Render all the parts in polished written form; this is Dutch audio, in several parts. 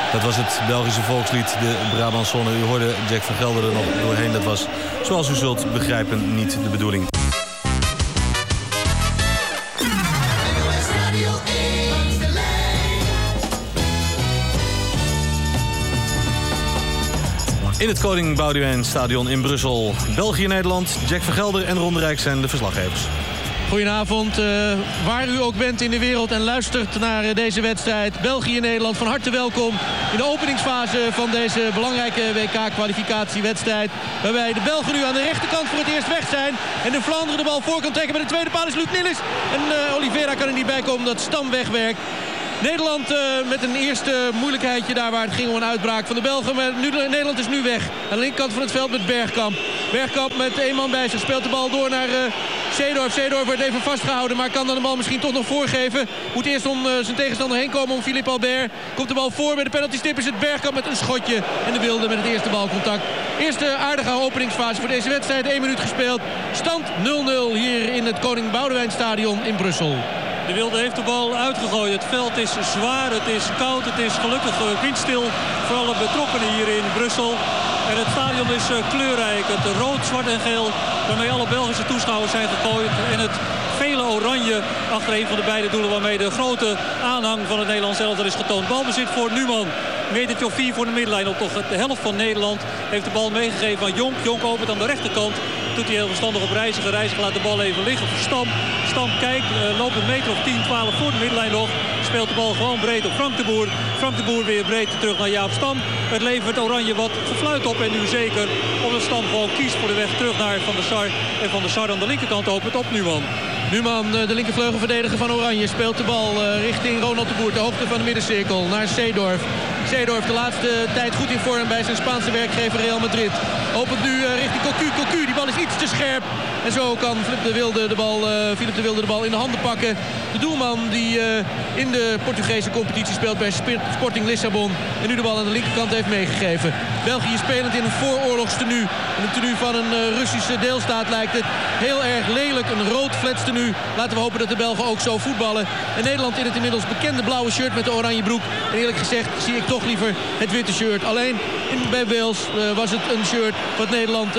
Dat was het Belgische volkslied, de Brabantsonne. U hoorde Jack van Gelder er nog doorheen. Dat was, zoals u zult begrijpen, niet de bedoeling. In het Koning Boudewijn Stadion in Brussel. België-Nederland, Jack van Gelder en Ron de Rijk zijn de verslaggevers. Goedenavond, waar u ook bent in de wereld en luistert naar deze wedstrijd. België-Nederland, van harte welkom in de openingsfase van deze belangrijke WK-kwalificatiewedstrijd. Waarbij de Belgen nu aan de rechterkant voor het eerst weg zijn. En de Vlaanderen de bal voor kan trekken. Bij de tweede paal is Luc Nillis. En Oliveira kan er niet bij komen omdat Stam wegwerkt. Nederland met een eerste moeilijkheidje daar waar het ging om een uitbraak van de Belgen. Maar Nederland is nu weg. Aan de linkerkant van het veld met Bergkamp. Bergkamp met 1 man bij zich speelt de bal door naar Seedorf. Seedorf wordt even vastgehouden, maar kan dan de bal misschien toch nog voorgeven. Moet eerst om zijn tegenstander heen komen, om Philippe Albert. Komt de bal voor, bij de penaltystip is het Bergkamp met een schotje. En de Wilde met het eerste balcontact. Eerste aardige openingsfase voor deze wedstrijd. 1 minuut gespeeld. Stand 0-0 hier in het Koning Boudewijn Stadion in Brussel. De Wilde heeft de bal uitgegooid. Het veld is zwaar, het is koud, het is gelukkig windstil. Voor alle betrokkenen hier in Brussel. En het stadion is kleurrijk. Het rood, zwart en geel waarmee alle Belgische toeschouwers zijn gegooid. En het vele oranje achter een van de beide doelen waarmee de grote aanhang van het Nederlands elftal is getoond. Balbezit voor Numan. Metertje of 4 voor de middenlijn. Op toch de helft van Nederland heeft de bal meegegeven aan Jonk. Jonk opent aan de rechterkant. Doet hij heel verstandig op Reiziger. Reiziger laat de bal even liggen voor Stam. Stam kijkt, loopt een meter of 10, 12 voor de middenlijn nog. Speelt de bal gewoon breed op Frank de Boer. Frank de Boer weer breed terug naar Jaap Stam. Het levert Oranje wat gefluit op en nu zeker. Omdat Stam gewoon kiest voor de weg terug naar Van der Sar. En Van der Sar aan de linkerkant opent op Numan. Numan, de linkervleugelverdediger van Oranje, speelt de bal richting Ronald de Boer. De hoogte van de middencirkel naar Seedorf. Seedorf de laatste tijd goed in vorm bij zijn Spaanse werkgever Real Madrid. Opent nu richting Cocu. Cocu, die bal is iets te scherp. En zo kan Philippe de Wilde de bal in de handen pakken. De doelman die in de Portugese competitie speelt bij Sporting Lissabon. En nu de bal aan de linkerkant heeft meegegeven. België spelend in een vooroorlogstenu. In een tenue van een Russische deelstaat lijkt het heel erg lelijk. Een rood fletstenu. Laten we hopen dat de Belgen ook zo voetballen. En Nederland in het inmiddels bekende blauwe shirt met de oranje broek. En eerlijk gezegd zie ik toch liever het witte shirt. Alleen bij Wales was het een shirt wat Nederland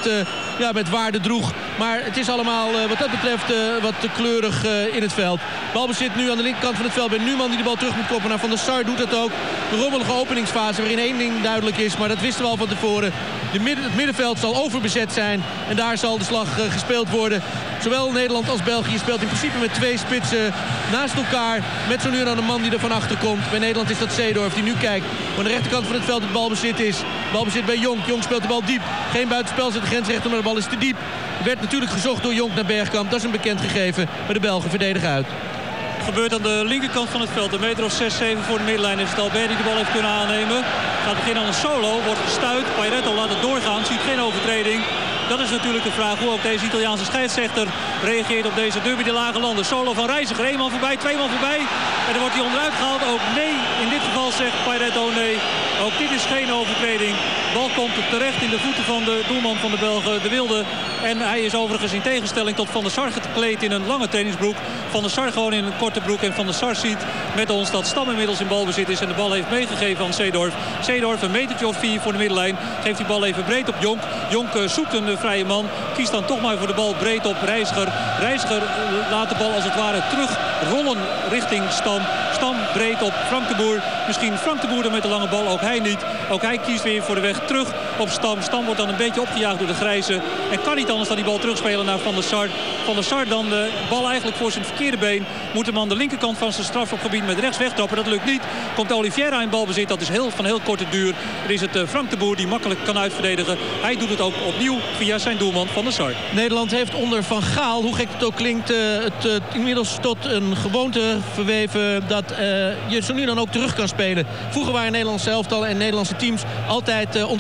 met waarde droeg. Maar het is allemaal wat dat betreft wat te kleurig in het veld. Balbezit nu aan de linkerkant van het veld bij Numan die de bal terug moet koppen naar Van der Sar. Doet dat ook. De rommelige openingsfase waarin 1 ding duidelijk is. Maar dat wisten we al van tevoren. Het middenveld zal overbezet zijn. En daar zal de slag gespeeld worden. Zowel Nederland als België speelt in principe met 2 spitsen naast elkaar. Met zo nu en dan een man die er van achter komt. Bij Nederland is dat Seedorf die nu kijkt. Aan de rechterkant van het veld het balbezit is. Balbezit bij Jonk. Jonk speelt de bal diep. Geen buitenspel, zet de grensrechter, maar de bal is te diep. Er werd natuurlijk gezocht door Jonk naar Bergkamp. Dat is een bekend gegeven. Maar de Belgen verdedigen uit. Gebeurt aan de linkerkant van het veld. Een meter of 6, 7 voor de middenlijn is het Albert die de bal heeft kunnen aannemen. Gaat beginnen aan een solo. Wordt gestuit. Pairetto laat het doorgaan. Ziet geen overtreding. Dat is natuurlijk de vraag hoe ook deze Italiaanse scheidsrechter reageert op deze derby de lage landen. Solo van Reiziger. 1 man voorbij, 2 man voorbij. En dan wordt hij onderuit gehaald. Ook nee. In dit geval zegt Pairetto nee. Ook dit is geen overtreding. Bal komt terecht in de voeten van de doelman van de Belgen, de Wilde. En hij is overigens in tegenstelling tot Van der Sar gekleed in een lange trainingsbroek. Van der Sar gewoon in een korte broek. En Van der Sar ziet met ons dat Stam inmiddels in balbezit is. En de bal heeft meegegeven aan Seedorf. Seedorf een metertje of 4 voor de middenlijn. Geeft die bal even breed op Jonk. Jonk zoekt een vrije man. Kiest dan toch maar voor de bal breed op Reiziger. Reiziger laat de bal als het ware terug rollen richting Stam. Stam breed op Frank de Boer. Misschien Frank de Boer dan met de lange bal. Ook hij niet. Ook hij kiest weer voor de weg terug op Stam. Stam wordt dan een beetje opgejaagd door de Grijze. En kan niet anders dan die bal terugspelen naar Van der Sar. Van der Sar dan de bal eigenlijk voor zijn verkeerde been. Moet hem aan de linkerkant van zijn strafschopgebied met rechts wegtrappen. Dat lukt niet. Komt Oliveira in balbezit. Dat is van heel korte duur. Er is het Frank de Boer die makkelijk kan uitverdedigen. Hij doet het ook opnieuw via zijn doelman Van der Sar. Nederland heeft onder Van Gaal, hoe gek het ook klinkt, het inmiddels tot een gewoonte verweven dat je zo nu dan ook terug kan spelen. Vroeger waren Nederlandse elftallen en Nederlandse teams altijd ontzettend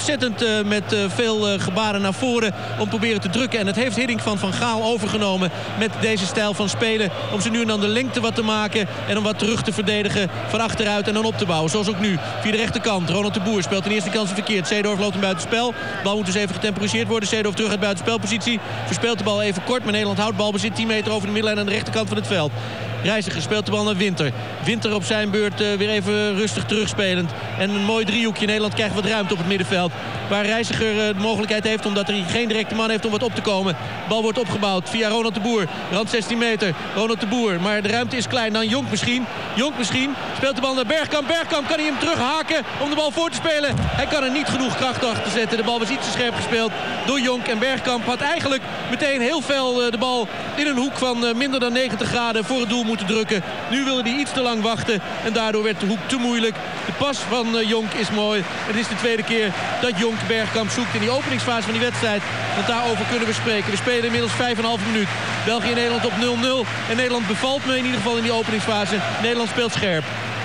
met veel gebaren naar voren om proberen te drukken. En het heeft Hiddink van Gaal overgenomen met deze stijl van spelen. Om ze nu en dan de lengte wat te maken en om wat terug te verdedigen van achteruit en dan op te bouwen. Zoals ook nu, via de rechterkant. Ronald de Boer speelt in eerste instantie verkeerd. Seedorf loopt hem buitenspel. De bal moet dus even getemporiseerd worden. Seedorf terug uit buitenspelpositie. Verspeelt de bal even kort, maar Nederland houdt balbezit 10 meter over de middenlijn aan de rechterkant van het veld. Reiziger speelt de bal naar Winter. Winter op zijn beurt weer even rustig terugspelend. En een mooi driehoekje. Nederland krijgt wat ruimte op het middenveld. Waar Reiziger de mogelijkheid heeft, omdat hij geen directe man heeft om wat op te komen. De bal wordt opgebouwd via Ronald de Boer. Rand 16 meter. Ronald de Boer. Maar de ruimte is klein. Dan Jonk misschien. Jonk misschien. Speelt de bal naar Bergkamp. Bergkamp kan hij hem terughaken om de bal voor te spelen. Hij kan er niet genoeg kracht achter zetten. De bal was iets te scherp gespeeld door Jonk. En Bergkamp had eigenlijk meteen heel veel de bal in een hoek van minder dan 90 graden voor het doel moeten drukken. Nu wilde hij iets te lang wachten en daardoor werd de hoek te moeilijk. De pas van Jonk is mooi. Het is de tweede keer dat Jonk Bergkamp zoekt in die openingsfase van die wedstrijd. Want daarover kunnen we spreken. We spelen inmiddels 5,5 minuut. België en Nederland op 0-0. En Nederland bevalt me in ieder geval in die openingsfase. Nederland speelt scherp.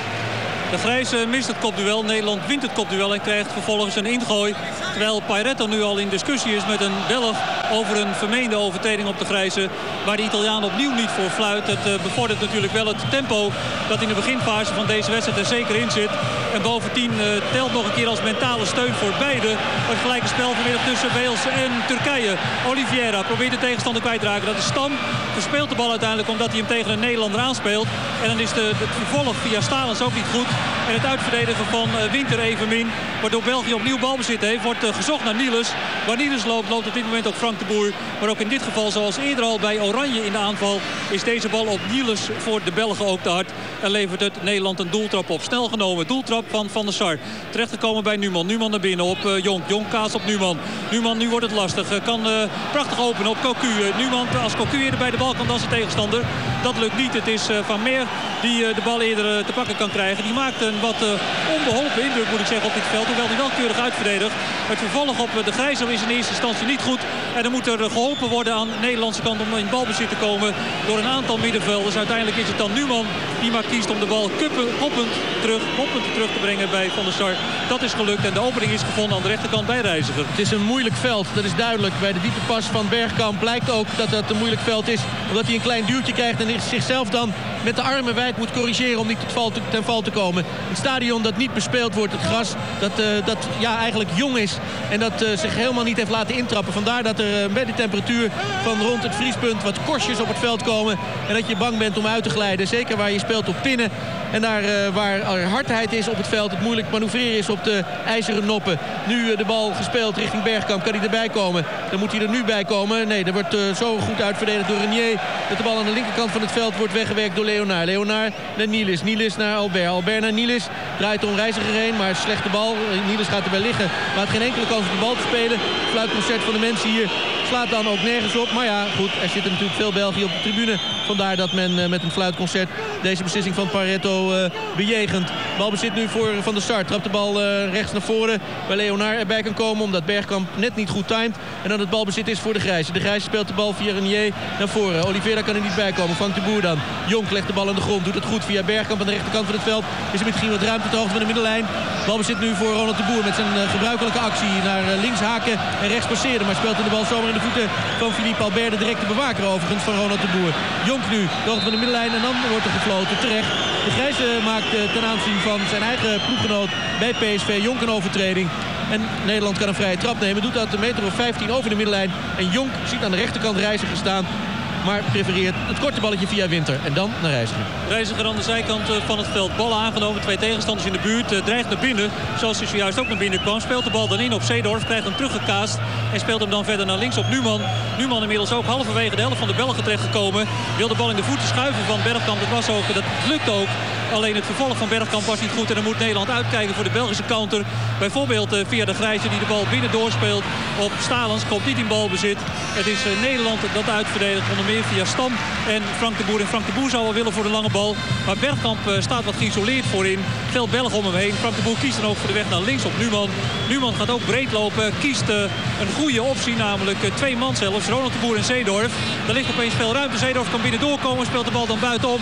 De Grijze mist het kopduel. Nederland wint het kopduel en krijgt vervolgens een ingooi. Terwijl Pairetto nu al in discussie is met een Belg over een vermeende overtreding op de Grijze. Waar de Italiaan opnieuw niet voor fluit. Het bevordert natuurlijk wel het tempo dat in de beginfase van deze wedstrijd er zeker in zit. En bovendien telt nog een keer als mentale steun voor beide. Het gelijke spel vanmiddag tussen Wales en Turkije. Oliveira probeert de tegenstander kwijt te raken. Dat is Stam. Verspeelt de bal uiteindelijk omdat hij hem tegen een Nederlander aanspeelt. En dan is het vervolg via Stalens ook niet goed. En het uitverdedigen van Winter evenmin. Waardoor België opnieuw balbezit heeft. Wordt gezocht naar Niels. Waar Niels loopt op dit moment ook Frank de Boer. Maar ook in dit geval, zoals eerder al bij Oranje in de aanval, is deze bal op Niels voor de Belgen ook te hard. En levert het Nederland een doeltrap op. Snel genomen. Doeltrap van Van der Sar. Terechtgekomen bij Numan. Numan naar binnen op Jonk. Jonk kaas op Numan. Numan, nu wordt het lastig. Kan prachtig openen op Cocu. Numan, als Cocu eerder bij de bal kan dan zijn tegenstander. Dat lukt niet. Het is Van Meer die de bal eerder te pakken kan krijgen. Die maakt een wat onbeholpen indruk, moet ik zeggen, op dit veld. Hoewel hij wel keurig uitverdedigt. Het vervolg op de Grijzer is in eerste instantie niet goed. En dan moet er geholpen worden aan de Nederlandse kant om in balbezit te komen door een aantal middenvelders. Uiteindelijk is het dan Numan die maar kiest om de bal koppend terug te brengen bij Van der Sar. Dat is gelukt en de opening is gevonden aan de rechterkant bij Reiziger. Het is een moeilijk veld, dat is duidelijk. Bij de diepe pas van Bergkamp blijkt ook dat het een moeilijk veld is. Omdat hij een klein duwtje krijgt en zichzelf dan met de armen wijd moet corrigeren om niet ten val te komen. Het stadion dat niet bespeeld wordt, het gras, dat eigenlijk jong is. En dat zich helemaal niet heeft laten intrappen. Vandaar dat er bij de temperatuur van rond het vriespunt wat korstjes op het veld komen. En dat je bang bent om uit te glijden. Zeker waar je speelt op pinnen. En daar waar er hardheid is op het veld, het moeilijk manoeuvreren is op de ijzeren noppen. Nu de bal gespeeld richting Bergkamp. Kan hij erbij komen? Dan moet hij er nu bij komen. Nee, er wordt zo goed uitverdedigd door Renier dat de bal aan de linkerkant van het veld wordt weggewerkt door Leonard. Leonard naar Niels. Niels naar Albert. Albert naar Niels. Draait om Reiziger heen, maar slechte bal. Niels gaat erbij liggen. Maar had geen enkele kans om de bal te spelen. Het fluitconcert van de mensen hier slaat dan ook nergens op. Maar ja, goed, er zitten natuurlijk veel België op de tribune. Vandaar dat men met een fluitconcert deze beslissing van Pairetto bejegent. Balbezit nu voor Van der Sar. Trapt de bal rechts naar voren. Waar Leonard erbij kan komen omdat Bergkamp net niet goed timed. En dan het balbezit is voor de Grijze. De Grijze speelt de bal via Renier naar voren. Oliveira kan er niet bij komen. Vangt de Boer dan. Jonk legt de bal aan de grond. Doet het goed via Bergkamp aan de rechterkant van het veld. Is er misschien wat ruimte ter hoogte van de middenlijn. Balbezit nu voor Ronald de Boer met zijn gebruikelijke actie. Naar links haken en rechts passeren. Maar speelt de bal zomaar in de voeten van Philippe Albert. De directe bewaker overigens van Ronald de Boer. Jonk nu de hoogte van de middenlijn en dan wordt er gefloten terecht. De Grijze maakt ten aanzien van zijn eigen ploeggenoot bij PSV Jonk een overtreding. En Nederland kan een vrije trap nemen. Doet dat een meter of 15 over de middenlijn. En Jonk ziet aan de rechterkant Reiziger staan. Maar prefereert het korte balletje via Winter. En dan naar Reiziger. Reiziger aan de zijkant van het veld. Bal aangenomen. 2 tegenstanders in de buurt. Dreigt naar binnen. Zoals hij zojuist ook naar binnen kwam. Speelt de bal dan in op Seedorf. Krijgt hem teruggekaast. En speelt hem dan verder naar links op Numan. Numan inmiddels ook halverwege de helft van de Belgen terechtgekomen. Wil de bal in de voeten schuiven van Bergkamp. Dat lukt ook. Alleen het vervolg van Bergkamp was niet goed. En dan moet Nederland uitkijken voor de Belgische counter. Bijvoorbeeld via de Grijze die de bal binnen doorspeelt op Stalens. Komt niet in balbezit. Het is Nederland dat uitverdedigt. Onder meer via Stam en Frank de Boer. En Frank de Boer zou wel willen voor de lange bal. Maar Bergkamp staat wat geïsoleerd voorin. Veel Belgen om hem heen. Frank de Boer kiest dan ook voor de weg naar links op Numan. Numan gaat ook breed lopen. Kiest een goede optie. Namelijk 2 man zelfs. Ronald de Boer en Seedorf. Daar ligt opeens veel ruimte. Seedorf kan binnen doorkomen. Speelt de bal dan buitenom.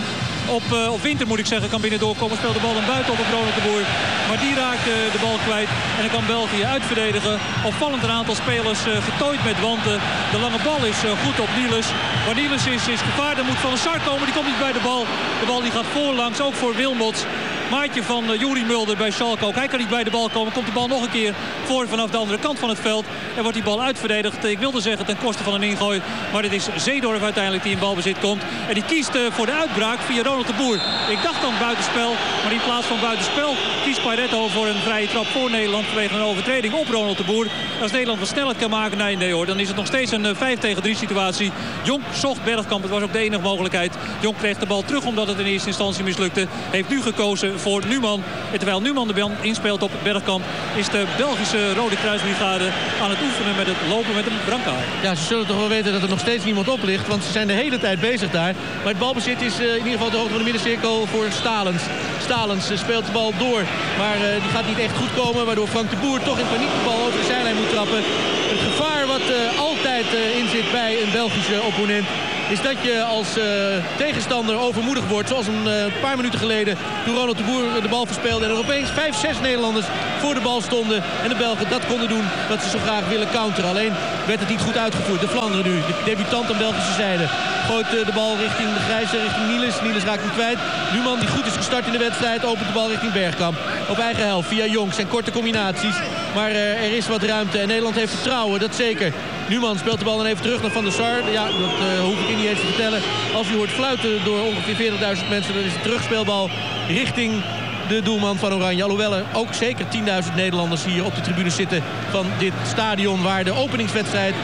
Op Winter moet ik zeggen, kan binnen doorkomen. Speelt de bal een buiten op Ronald de Boer. Maar die raakt de bal kwijt. En dan kan België uitverdedigen. Opvallend een aantal spelers getooid met wanten. De lange bal is goed op Niels. Waar Niels is gevaar. Dan moet Van der Sar komen. Die komt niet bij de bal. De bal die gaat voorlangs. Ook voor Wilmots. Maatje van Juri Mulder bij Schalke ook. Hij kan niet bij de bal komen. Komt de bal nog een keer voor vanaf de andere kant van het veld. En wordt die bal uitverdedigd. Ik wilde zeggen ten koste van een ingooi. Maar het is Seedorf uiteindelijk die in balbezit komt. En die kiest voor de uitbraak via Ronald de Boer. Ik dacht dan buitenspel. Maar in plaats van buitenspel kiest Pairetto voor een vrije trap voor Nederland. Vanwege een overtreding op Ronald de Boer. Als Nederland wat snelheid kan maken. Nee hoor. Dan is het nog steeds een 5-tegen-3 situatie. Jonk zocht Bergkamp. Het was ook de enige mogelijkheid. Jonk kreeg de bal terug omdat het in eerste instantie mislukte. Heeft nu gekozen voor Numan. En terwijl Numan de bal inspeelt op Bergkamp, is de Belgische Rode Kruisbrigade aan het oefenen met het lopen met een brancard. Ja, ze zullen toch wel weten dat er nog steeds niemand op ligt, want ze zijn de hele tijd bezig daar. Maar het balbezit is in ieder geval de hoogte van de middencirkel voor Stalens. Stalens speelt de bal door, maar die gaat niet echt goed komen, waardoor Frank de Boer toch in paniek de bal over de zijlijn moet trappen. Het gevaar wat altijd in zit bij een Belgische opponent is dat je als tegenstander overmoedig wordt. Zoals een paar minuten geleden toen Ronald de Boer de bal verspeelde. En er opeens 5-6 Nederlanders voor de bal stonden. En de Belgen dat konden doen wat ze zo graag willen counteren. Alleen werd het niet goed uitgevoerd. De Vlaanderen nu, de debutant aan Belgische zijde. Gooit de bal richting de Grijze, richting Niels. Niels raakt hem kwijt. Numan, die goed is gestart in de wedstrijd, opent de bal richting Bergkamp. Op eigen helft via Jonk. Zijn korte combinaties. Maar er is wat ruimte en Nederland heeft vertrouwen, dat zeker. Numan speelt de bal dan even terug naar Van der Sar. Ja, dat hoef ik niet eens te vertellen. Als u hoort fluiten door ongeveer 40.000 mensen, dan is het terugspeelbal richting de doelman van Oranje. Alhoewel er ook zeker 10.000 Nederlanders hier op de tribune zitten van dit stadion waar de openingswedstrijd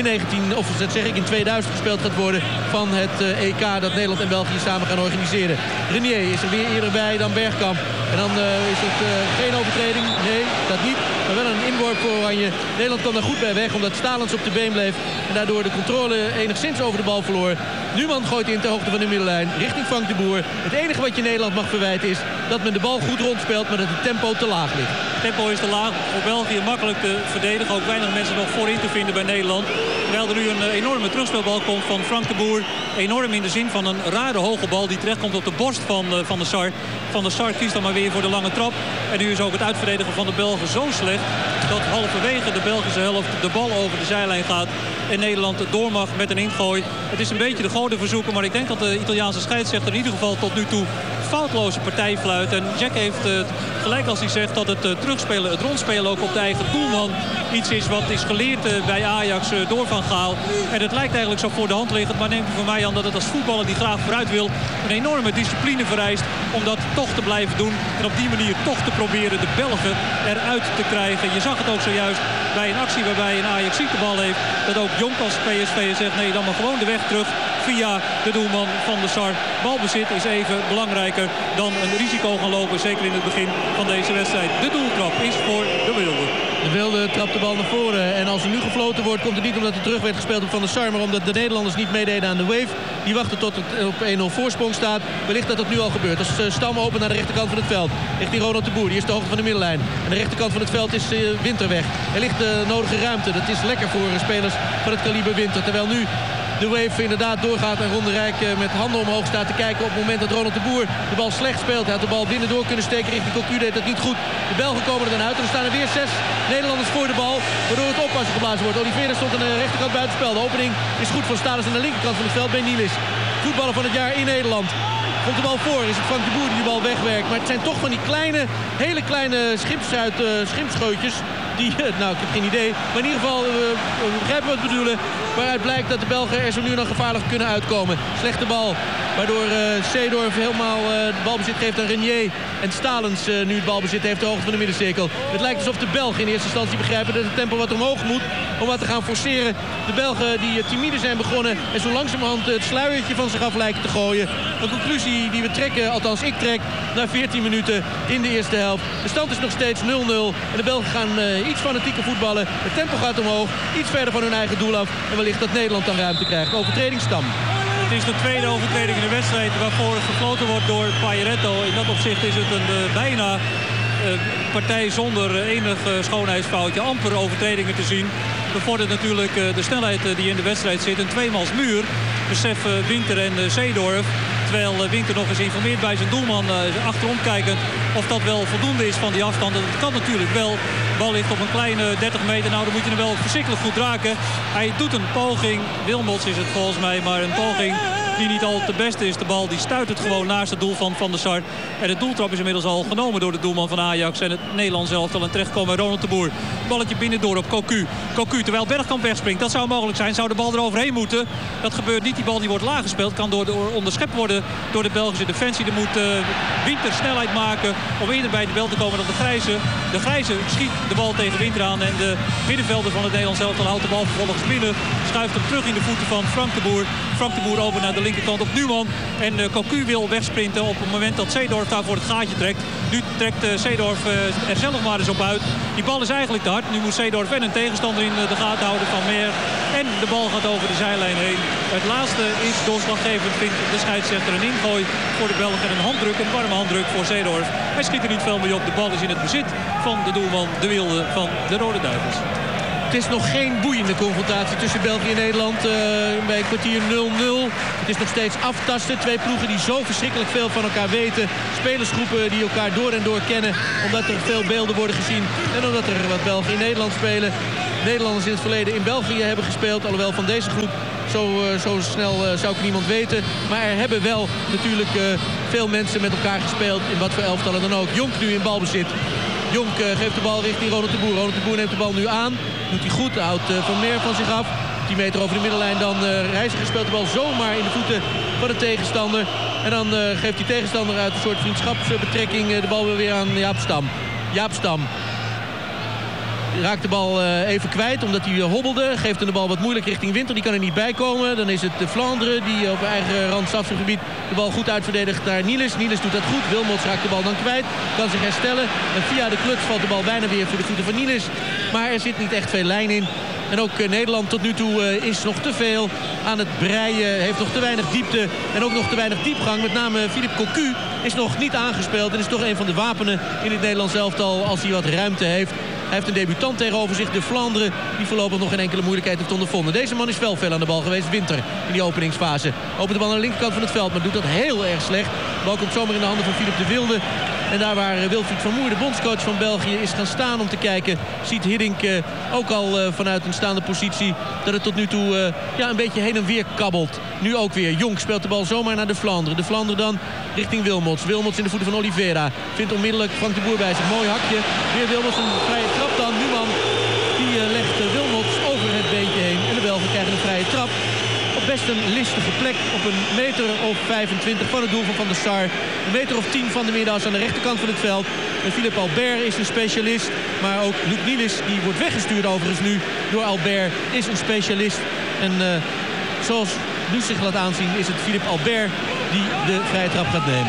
in 2000 gespeeld gaat worden van het EK dat Nederland en België samen gaan organiseren. Renier is er weer eerder bij dan Bergkamp. En dan is het geen overtreding. Nee, dat niet. Maar wel een inworp voor Oranje. Nederland kwam daar goed bij weg omdat Stalens op de been bleef. En daardoor de controle enigszins over de bal verloor. Numan gooit in ter hoogte van de middenlijn richting Frank de Boer. Het enige wat je Nederland mag verwijten is dat men de bal goed rondspeelt, maar dat het tempo te laag ligt. Het tempo is te laag. Voor België makkelijk te verdedigen. Ook weinig mensen nog voorin te vinden bij Nederland. Terwijl er nu een enorme terugspeelbal komt van Frank de Boer. Enorm in de zin van een rare hoge bal die terechtkomt op de borst van Van der Sar. Van der Sar kiest dan maar weer voor de lange trap. En nu is ook het uitverdedigen van de Belgen zo slecht dat halverwege de Belgische helft de bal over de zijlijn gaat. En Nederland door mag met een ingooi. Het is een beetje de goden verzoeken, maar ik denk dat de Italiaanse scheidsrechter in ieder geval tot nu toe foutloze partij fluit. En Jack heeft gelijk als hij zegt dat het terugspelen, het rondspelen ook op de eigen doelman iets is wat is geleerd bij Ajax door Van Gaal. En het lijkt eigenlijk zo voor de hand liggend, maar neemt u van mij aan dat het als voetballer die graag vooruit wil een enorme discipline vereist om dat toch te blijven doen. En op die manier toch te proberen de Belgen eruit te krijgen. Je zag het ook zojuist bij een actie waarbij een Ajax de bal heeft. Dat ook Jonk als PSV zegt nee, dan maar gewoon de weg terug via de doelman van de Sar. Balbezit is even belangrijker dan een risico gaan lopen. Zeker in het begin van deze wedstrijd. De doeltrap is voor de Wilde. De Wilde trapt de bal naar voren. En als er nu gefloten wordt, komt het niet omdat er terug werd gespeeld op Van der Sar, maar omdat de Nederlanders niet meededen aan de wave. Die wachten tot het op 1-0 voorsprong staat. Wellicht dat het nu al gebeurt. Dus Stam open naar de rechterkant van het veld. Richting Ronald de Boer. Die is de hoogte van de middenlijn. En de rechterkant van het veld is Winter weg. Er ligt de nodige ruimte. Dat is lekker voor spelers van het kaliber Winter. Terwijl nu de wave inderdaad doorgaat en Ronde Rijk met handen omhoog staat te kijken op het moment dat Ronald de Boer de bal slecht speelt. Hij had de bal binnen door kunnen steken richting Cocu, deed dat niet goed. De Belgen komen er dan uit en er staan er weer 6 Nederlanders voor de bal, waardoor het oppassen geblazen wordt. Oliveira stond aan de rechterkant buitenspel. De opening is goed voor Stalens aan de linkerkant van het veld bij Niels. Voetballer van het jaar in Nederland. Komt de bal voor, is het Frank de Boer die de bal wegwerkt. Maar het zijn toch van die kleine, hele kleine schimpscheutjes. Die, nou, ik heb geen idee. Maar in ieder geval, we begrijpen wat we bedoelen. Waaruit blijkt dat de Belgen er zo nu nog gevaarlijk kunnen uitkomen. Slechte bal, waardoor Seedorf helemaal de balbezit geeft aan Renier. En Stalens nu het balbezit heeft de hoogte van de middencirkel. Het lijkt alsof de Belgen in eerste instantie begrijpen dat het tempo wat omhoog moet. Om wat te gaan forceren. De Belgen die timide zijn begonnen en zo langzamerhand het sluiertje van zich af lijken te gooien. Een conclusie die we trekken, althans ik trek, na 14 minuten in de eerste helft. De stand is nog steeds 0-0. En de Belgen gaan iets fanatieker voetballen. Het tempo gaat omhoog, iets verder van hun eigen doel af. En wellicht dat Nederland dan ruimte krijgt. Overtreding Stam. Het is de tweede overtreding in de wedstrijd waarvoor gefloten wordt door Pairetto. In dat opzicht is het een bijna partij zonder enig schoonheidsfoutje. Amper overtredingen te zien. Bevordert natuurlijk de snelheid die in de wedstrijd zit. Een tweemans muur. Besef Winter en Seedorf. Terwijl Winter nog eens informeert bij zijn doelman, achterom kijkend, of dat wel voldoende is van die afstand. Dat kan natuurlijk wel. De bal ligt op een kleine 30 meter. Nou, dan moet je hem wel verschrikkelijk goed raken. Hij doet een poging. Wilmots is het volgens mij, maar een poging die niet al te beste is. De bal die stuit het gewoon naast het doel van Van der Sar. En de doeltrap is inmiddels al genomen door de doelman van Ajax. En het Nederlands elftal en terechtkomen Ronald de Boer. Balletje binnendoor op Cocu. Cocu, terwijl Bergkamp wegspringt. Dat zou mogelijk zijn. Zou de bal eroverheen moeten. Dat gebeurt niet. Die bal die wordt laag gespeeld. Kan onderschept worden door de Belgische defensie. Er moet Winter snelheid maken om eerder bij de bel te komen dan de Grijze. De Grijze schiet de bal tegen Winter aan. En de middenvelder van het Nederlands elftal houdt de bal vervolgens binnen. Schuift hem terug in de voeten van Frank de Boer. Frank de Boer over naar de linkerkant op Numan. En Cocu wil wegsprinten op het moment dat Seedorf daar voor het gaatje trekt. Nu trekt Seedorf er zelf maar eens op uit. Die bal is eigenlijk te hard. Nu moet Seedorf en een tegenstander in de gaten houden van Meer. En de bal gaat over de zijlijn heen. Het laatste is doorslaggevend, vindt de scheidsrechter. Een ingooi voor de Belgen. Een handdruk, een warme handdruk voor Seedorf. Hij schiet er niet veel mee op. De bal is in het bezit van de doelman De Wilde van de Rode Duivels. Het is nog geen boeiende confrontatie tussen België en Nederland. Bij kwartier 0-0. Het is nog steeds aftasten. Twee ploegen die zo verschrikkelijk veel van elkaar weten. Spelersgroepen die elkaar door en door kennen. Omdat er veel beelden worden gezien. En omdat er wat België in Nederland spelen. Nederlanders in het verleden in België hebben gespeeld. Alhoewel van deze groep zo snel zou ik niemand weten. Maar er hebben wel natuurlijk veel mensen met elkaar gespeeld. In wat voor elftallen dan ook. Jonk nu in balbezit. Jonk geeft de bal richting Ronald de Boer. Ronald de Boer neemt de bal nu aan. Doet hij goed. Houdt Van Meer van zich af. 10 meter over de middenlijn. Dan Reiziger speelt de bal zomaar in de voeten van de tegenstander. En dan geeft die tegenstander uit een soort vriendschapsbetrekking de bal weer aan Jaap Stam. Jaap Stam raakt de bal even kwijt omdat hij hobbelde. Geeft hem de bal wat moeilijk richting Winter. Die kan er niet bij komen. Dan is het de Vlaanderen die op eigen randstrafgebied de bal goed uitverdedigt naar Niels. Niels doet dat goed. Wilmots raakt de bal dan kwijt. Kan zich herstellen. En via de kluts valt de bal bijna weer voor de voeten van Niels. Maar er zit niet echt veel lijn in. En ook Nederland tot nu toe is nog te veel aan het breien. Heeft nog te weinig diepte en ook nog te weinig diepgang. Met name Philippe Cocu is nog niet aangespeeld. En is toch een van de wapenen in het Nederlands elftal als hij wat ruimte heeft. Hij heeft een debutant tegenover zich, de Vlaanderen, die voorlopig nog geen enkele moeilijkheid heeft ondervonden. Deze man is wel veel aan de bal geweest, Winter, in die openingsfase. Opent de bal aan de linkerkant van het veld, maar doet dat heel erg slecht. De bal komt zomaar in de handen van Philippe de Wilde. En daar waar Wilfried van Moer, de bondscoach van België, is gaan staan om te kijken, ziet Hiddink ook al vanuit een staande positie dat het tot nu toe een beetje heen en weer kabbelt. Nu ook weer. Jonk speelt de bal zomaar naar de Vlaanderen. De Vlaanderen dan richting Wilmots. Wilmots in de voeten van Oliveira. Vindt onmiddellijk Frank de Boer bij zich. Mooi hakje. Weer Wilmots een vrije trap dan. Numan die legt Wilmots over het beentje heen. En de Belgen krijgen een vrije trap. Op best een listige plek. Op een meter of 25 van het doel van Van der Sar. Een meter of 10 van de middenas aan de rechterkant van het veld. En Philippe Albert is een specialist. Maar ook Luc Niels, die wordt weggestuurd overigens nu door Albert, is een specialist. En zoals nu zich laat aanzien is het Philippe Albert die de vrije trap gaat nemen.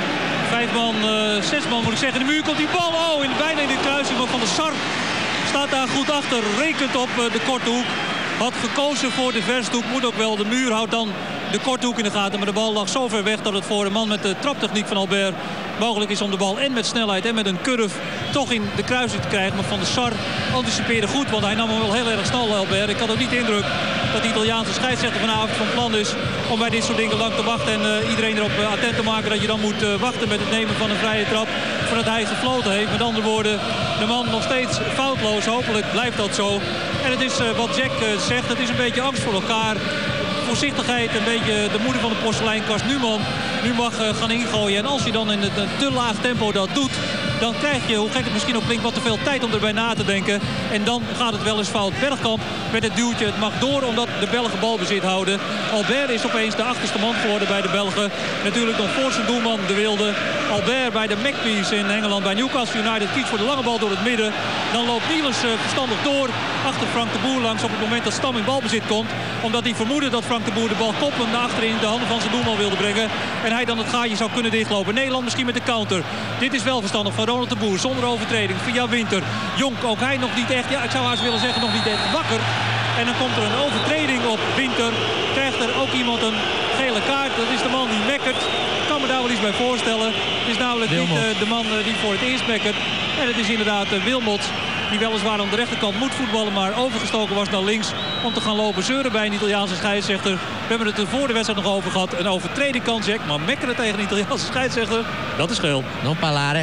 5 man, 6 man moet ik zeggen. De muur komt die bal. Bijna in de kruising. Maar Van der Sar staat daar goed achter. Rekent op de korte hoek. Had gekozen voor de verste hoek. Moet ook wel. De muur houdt dan de korte hoek in de gaten. Maar de bal lag zo ver weg dat het voor een man met de traptechniek van Albert mogelijk is om de bal en met snelheid en met een curve toch in de kruising te krijgen. Maar Van der Sar anticipeerde goed, want hij nam hem wel heel erg snel, Albert. Ik had ook niet de indruk dat de Italiaanse scheidsrechter vanavond van plan is om bij dit soort dingen lang te wachten en iedereen erop attent te maken dat je dan moet wachten met het nemen van een vrije trap voordat hij gefloten heeft. Met andere woorden, de man nog steeds foutloos. Hopelijk blijft dat zo. En het is wat Jack zegt, het is een beetje angst voor elkaar. Voorzichtigheid, een beetje de moeder van de porseleinkast Numan nu mag gaan ingooien. En als je dan in het te laag tempo dat doet, dan krijg je, hoe gek het misschien ook klinkt, wat te veel tijd om erbij na te denken. En dan gaat het wel eens fout. Bergkamp met het duwtje. Het mag door omdat de Belgen balbezit houden. Albert is opeens de achterste man geworden bij de Belgen. Natuurlijk nog voor zijn doelman De Wilde. Albert bij de Magpies in Engeland bij Newcastle United kiest voor de lange bal door het midden. Dan loopt Niels verstandig door achter Frank de Boer langs op het moment dat Stam in balbezit komt. Omdat hij vermoedde dat Frank de Boer de bal koppelend naar achterin de handen van zijn doelman wilde brengen. En hij dan het gaatje zou kunnen dichtlopen. Nederland misschien met de counter. Dit is wel verstandig van Ronald de Boer. Zonder overtreding via Winter. Jonk, ook hij nog niet echt, ja ik zou haast willen zeggen, nog niet echt wakker. En dan komt er een overtreding op Winter. Krijgt er ook iemand een gele kaart. Dat is de man die mekkert. Ik kan me daar wel iets bij voorstellen. Het is namelijk niet de man die voor het eerst mekkert. En het is inderdaad Wilmots. Die weliswaar aan de rechterkant moet voetballen, maar overgestoken was naar links om te gaan lopen zeuren bij een Italiaanse scheidsrechter. We hebben het er voor de wedstrijd nog over gehad. Een overtreding kan Jack, maar mekkeren tegen een Italiaanse scheidsrechter, dat is geel. Non parlare.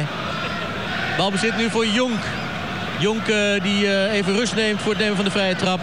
Balbezit nu voor Jonk. Jonk die even rust neemt voor het nemen van de vrije trap.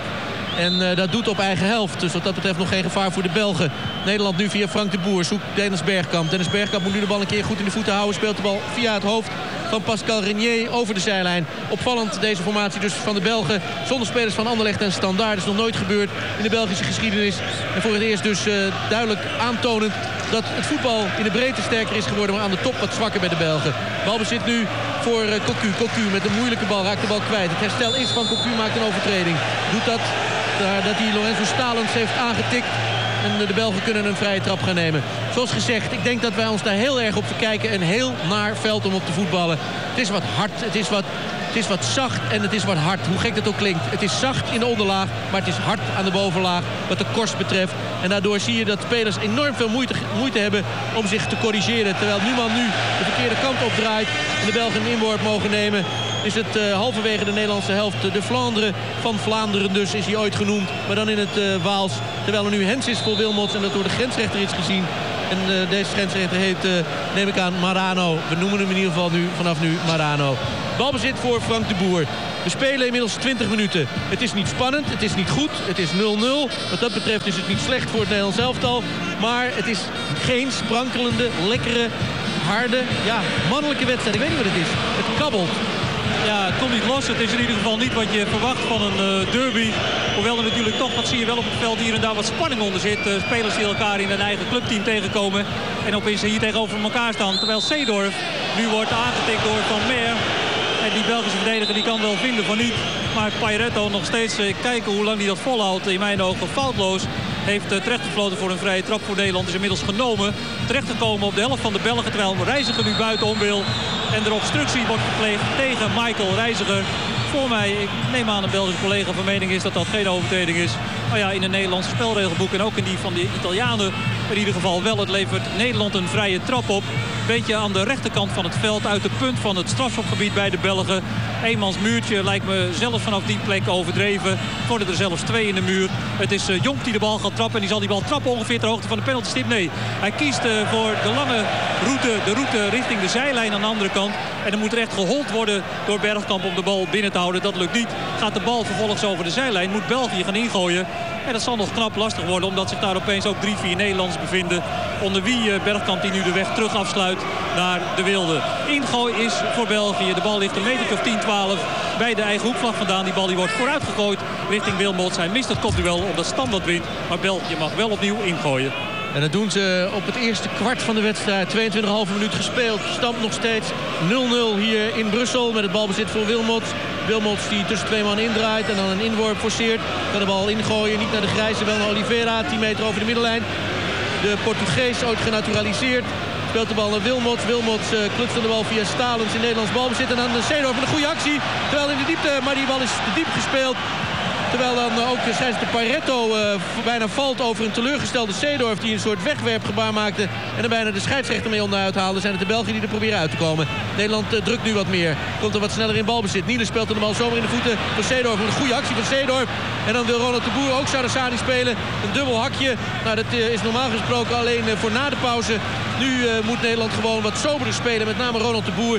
En dat doet op eigen helft. Dus wat dat betreft nog geen gevaar voor de Belgen. Nederland nu via Frank de Boer. Zoekt Dennis Bergkamp. Dennis Bergkamp moet nu de bal een keer goed in de voeten houden. Speelt de bal via het hoofd van Pascal Renier over de zijlijn. Opvallend deze formatie dus van de Belgen. Zonder spelers van Anderlecht en Standaard. Dat is nog nooit gebeurd in de Belgische geschiedenis. En voor het eerst dus duidelijk aantonend dat het voetbal in de breedte sterker is geworden. Maar aan de top wat zwakker bij de Belgen. Balbezit nu voor Cocu. Cocu met een moeilijke bal raakt de bal kwijt. Het herstel is van Cocu, maakt een overtreding. Doet dat dat hij Lorenzo Stalens heeft aangetikt. En de Belgen kunnen een vrije trap gaan nemen. Zoals gezegd, ik denk dat wij ons daar heel erg op verkijken. Een heel naar veld om op te voetballen. Het is wat hard, het is wat zacht en het is wat hard. Hoe gek dat ook klinkt. Het is zacht in de onderlaag, maar het is hard aan de bovenlaag wat de korst betreft. En daardoor zie je dat spelers enorm veel moeite hebben om zich te corrigeren. Terwijl Numan nu de verkeerde kant opdraait en de Belgen een inworp mogen nemen. Is het halverwege de Nederlandse helft de Vlaanderen van Vlaanderen dus is hij ooit genoemd. Maar dan in het Waals. Terwijl er nu hens is voor Wilmots en dat door de grensrechter is gezien. En deze grensrechter heet, neem ik aan, Marano. We noemen hem in ieder geval vanaf nu Marano. Balbezit voor Frank de Boer. We spelen inmiddels 20 minuten. Het is niet spannend, het is niet goed, het is 0-0. Wat dat betreft is het niet slecht voor het Nederlands elftal. Maar het is geen sprankelende, lekkere, harde, mannelijke wedstrijd. Ik weet niet wat het is. Het kabbelt. Ja, het komt niet los. Het is in ieder geval niet wat je verwacht van een derby. Hoewel er natuurlijk toch, wat zie je wel op het veld, hier en daar wat spanning onder zit. Spelers die elkaar in een eigen clubteam tegenkomen. En opeens hier tegenover elkaar staan. Terwijl Seedorf nu wordt aangetikt door Van Meer. En die Belgische verdediger die kan wel vinden van niet. Maar Pairetto nog steeds kijken hoe lang hij dat volhoudt. In mijn ogen foutloos. Heeft terechtgefloten voor een vrije trap voor Nederland. Is inmiddels genomen. Terechtgekomen op de helft van de Belgen. Terwijl Reiziger nu buitenom wil. En er obstructie wordt gepleegd tegen Michael Reiziger. Voor mij, ik neem aan een Belgische collega van mening is dat dat geen overtreding is. Maar ja, in een Nederlandse spelregelboek en ook in die van de Italianen in ieder geval wel. Het levert Nederland een vrije trap op. Beetje aan de rechterkant van het veld, uit de punt van het strafschopgebied bij de Belgen. Eenmans muurtje lijkt me zelfs vanaf die plek overdreven. Worden er zelfs twee in de muur. Het is Jonk die de bal gaat trappen en die zal die bal trappen ongeveer ter hoogte van de penaltystip. Nee, hij kiest voor de lange route, de route richting de zijlijn aan de andere kant. En dan moet er echt gehold worden door Bergkamp om de bal binnen te houden. Dat lukt niet. Gaat de bal vervolgens over de zijlijn. Moet België gaan ingooien. En dat zal nog knap lastig worden, omdat zich daar opeens ook 3-4 Nederlanders bevinden. Onder wie Bergkamp die nu de weg terug afsluit naar de Wilde. Ingooi is voor België. De bal ligt een meter of 10-12 bij de eigen hoekvlag vandaan. Die bal die wordt vooruit gegooid richting Wilmots. Hij mist het kopduel omdat Standaard wint. Maar België mag wel opnieuw ingooien. En dat doen ze op het eerste kwart van de wedstrijd. 22,5 minuut gespeeld. Stand nog steeds 0-0 hier in Brussel met het balbezit voor Wilmots. Wilmots die tussen twee man indraait en dan een inworp forceert. Kan de bal ingooien, niet naar de Grijze, wel naar Oliveira. 10 meter over de middenlijn. De Portugees ooit genaturaliseerd. Speelt de bal naar Wilmots. Wilmots klutst de bal via Stalens in Nederlands balbezit. En dan Seedorf met een goede actie. Terwijl in de diepte, maar die bal is te diep gespeeld. Terwijl dan ook scheidsrechter Pairetto bijna valt over een teleurgestelde Seedorf die een soort wegwerpgebaar maakte en er bijna de scheidsrechter mee onderuit haalde. Zijn het de Belgen die er proberen uit te komen. Nederland drukt nu wat meer. Komt er wat sneller in balbezit. Nielen speelt de bal zomaar in de voeten van Seedorf. Een goede actie van Seedorf. En dan wil Ronald de Boer ook Saracani spelen. Een dubbel hakje. Nou, dat is normaal gesproken alleen voor na de pauze. Nu moet Nederland gewoon wat soberder spelen. Met name Ronald de Boer